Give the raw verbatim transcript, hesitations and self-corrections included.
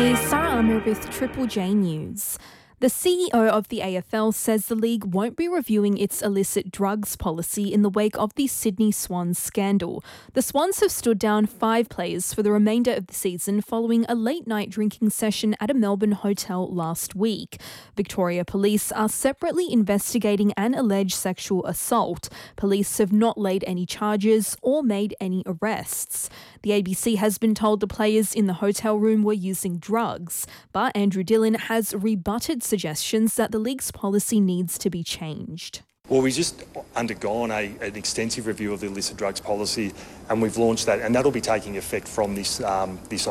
Hey, Sarah Armour with Triple J News. The C E O of the A F L says the league won't be reviewing its illicit drugs policy in the wake of the Sydney Swans scandal. The Swans have stood down five players for the remainder of the season following a late-night drinking session at a Melbourne hotel last week. Victoria Police are separately investigating an alleged sexual assault. Police have not laid any charges or made any arrests. The A B C has been told the players in the hotel room were using drugs, but Andrew Dillon has rebutted suggestions that the league's policy needs to be changed. Well, we've just undergone a, an extensive review of the illicit drugs policy, and we've launched that, and that'll be taking effect from this um, this